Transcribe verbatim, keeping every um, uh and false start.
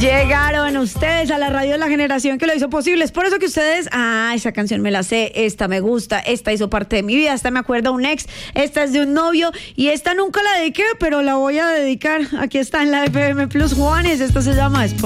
Llegaron ustedes a la radio de la generación que lo hizo posible. Es por eso que ustedes, ah, esa canción me la sé, esta me gusta, esta hizo parte de mi vida, esta me acuerda a un ex, esta es de un novio y esta nunca la dediqué, pero la voy a dedicar. Aquí está en la F M Plus Juanes, esta se llama Es por